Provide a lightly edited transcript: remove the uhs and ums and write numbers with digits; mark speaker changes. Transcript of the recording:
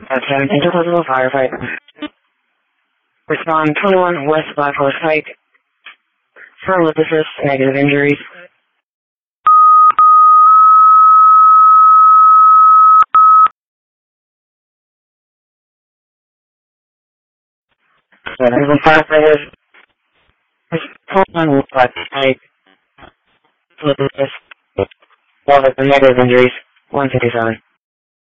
Speaker 1: 10 interpersonal firefight. Respond 21 West Black Horse Pike. Firm lip assist, negative injuries. Everyone firefighters. Respond West Black Horse Pike. Lip assist. Negative injuries. 157.